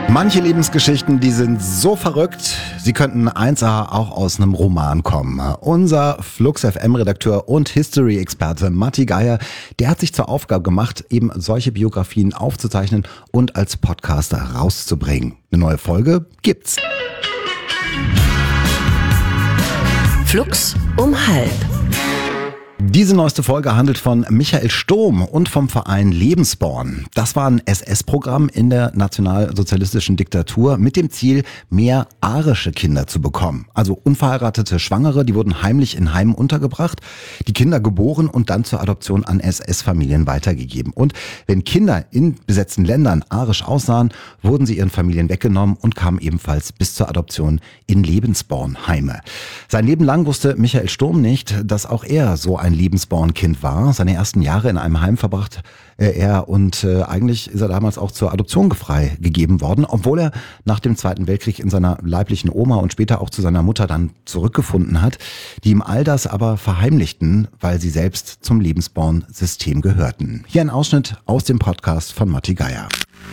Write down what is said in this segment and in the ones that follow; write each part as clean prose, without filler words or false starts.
Manche Lebensgeschichten, die sind so verrückt, sie könnten 1A auch aus einem Roman kommen. Unser Flux FM-Redakteur und History-Experte Matti Geier, der hat sich zur Aufgabe gemacht, eben solche Biografien aufzuzeichnen und als Podcaster rauszubringen. Eine neue Folge gibt's. Flux um halb. Diese neueste Folge handelt von Michael Sturm und vom Verein Lebensborn. Das war ein SS-Programm in der nationalsozialistischen Diktatur mit dem Ziel, mehr arische Kinder zu bekommen. Also unverheiratete Schwangere, die wurden heimlich in Heimen untergebracht, die Kinder geboren und dann zur Adoption an SS-Familien weitergegeben. Und wenn Kinder in besetzten Ländern arisch aussahen, wurden sie ihren Familien weggenommen und kamen ebenfalls bis zur Adoption in Lebensborn-Heime. Sein Leben lang wusste Michael Sturm nicht, dass auch er so ein Lebensborn-Kind war. Seine ersten Jahre in einem Heim verbracht er und eigentlich ist er damals auch zur Adoption freigegeben worden, obwohl er nach dem Zweiten Weltkrieg in seiner leiblichen Oma und später auch zu seiner Mutter dann zurückgefunden hat, die ihm all das aber verheimlichten, weil sie selbst zum Lebensborn-System gehörten. Hier ein Ausschnitt aus dem Podcast von Matti Geier.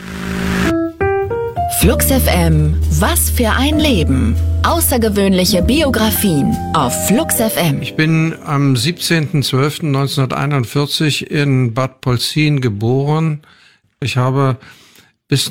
Flux FM, was für ein Leben. Außergewöhnliche Biografien auf Flux FM. Ich bin am 17.12.1941 in Bad Polzin geboren. Ich habe bis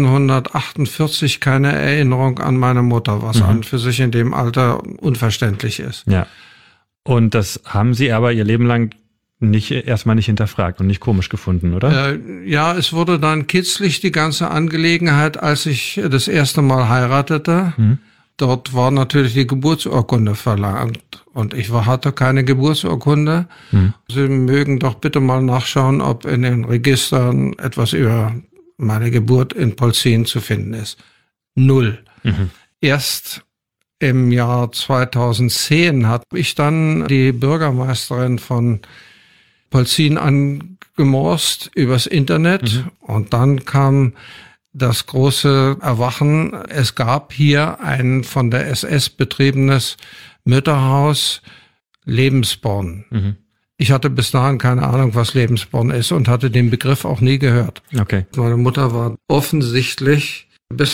1948 keine Erinnerung an meine Mutter, was an für sich in dem Alter unverständlich ist. Ja. Und das haben Sie aber Ihr Leben lang erstmal nicht hinterfragt und nicht komisch gefunden, oder? Ja, es wurde dann kitzlig, die ganze Angelegenheit, als ich das erste Mal heiratete. Dort war natürlich die Geburtsurkunde verlangt und ich hatte keine Geburtsurkunde. Sie mögen doch bitte mal nachschauen, ob in den Registern etwas über meine Geburt in Polzin zu finden ist. 0. Erst im Jahr 2010 habe ich dann die Bürgermeisterin von Polzin angemorst übers Internet und dann kam das große Erwachen. Es gab hier ein von der SS betriebenes Mütterhaus Lebensborn. Ich hatte bis dahin keine Ahnung, was Lebensborn ist und hatte den Begriff auch nie gehört. Okay. Meine Mutter war offensichtlich bis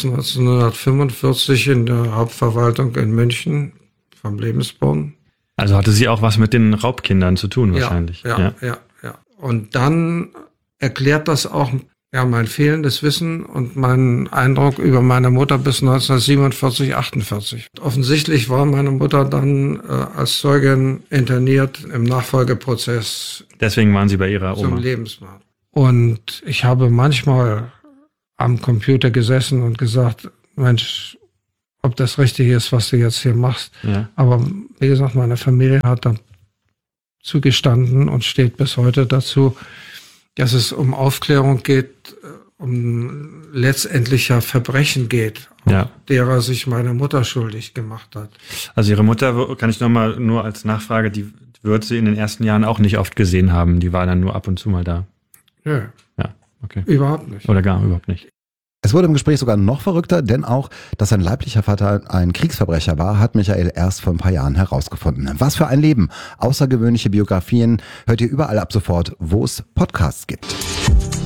1945 in der Hauptverwaltung in München vom Lebensborn. Also hatte sie auch was mit den Raubkindern zu tun wahrscheinlich. Ja. Und dann erklärt das auch mein fehlendes Wissen und meinen Eindruck über meine Mutter bis 1947, 48. Offensichtlich war meine Mutter dann als Zeugin interniert im Nachfolgeprozess. Deswegen waren Sie bei Ihrer Oma. Zum Lebensborn. Und ich habe manchmal am Computer gesessen und gesagt, Mensch, ob das richtig ist, was du jetzt hier machst. Ja. Aber wie gesagt, meine Familie hat da zugestanden und steht bis heute dazu, dass es um Aufklärung geht, um letztendlicher Verbrechen geht, derer sich meine Mutter schuldig gemacht hat. Also Ihre Mutter, kann ich nochmal nur als Nachfrage, die wird Sie in den ersten Jahren auch nicht oft gesehen haben, die war dann nur ab und zu mal da. Ja, okay. Überhaupt nicht. Oder gar überhaupt nicht. Es wurde im Gespräch sogar noch verrückter, denn auch, dass sein leiblicher Vater ein Kriegsverbrecher war, hat Michael erst vor ein paar Jahren herausgefunden. Was für ein Leben. Außergewöhnliche Biografien hört ihr überall ab sofort, wo es Podcasts gibt.